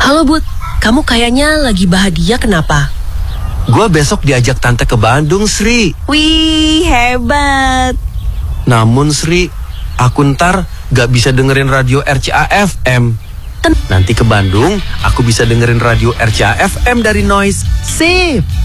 Halo Bud, kamu kayaknya lagi bahagia kenapa? Gua besok diajak tante ke Bandung, Sri. Wih, hebat. Namun Sri, aku ntar gak bisa dengerin radio RCA FM. Nanti ke Bandung, aku bisa dengerin radio RCA FM dari Noise. Sip.